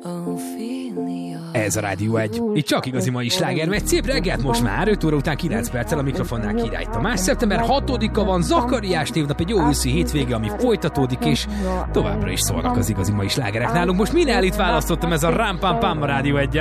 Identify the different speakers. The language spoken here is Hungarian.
Speaker 1: Ez a Rádió 1. Itt csak igazi mai sláger megy. Szép reggelt most már, 5 óra után 9 perccel a mikrofonnál Király Tamás. Szeptember 6-a van, Zakariás névnap, egy jó őszi hétvége, ami folytatódik, és továbbra is szólnak az igazi mai slágerek nálunk. Most Minellit választottam, ez a Ram Pam Pam a Rádió 1.